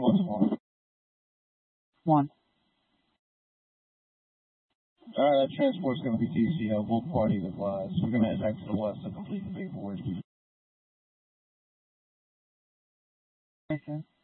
What's 1. That transport's going to be TCL. We'll party the flies. We're going to head back to the west to complete the paperwork. Okay.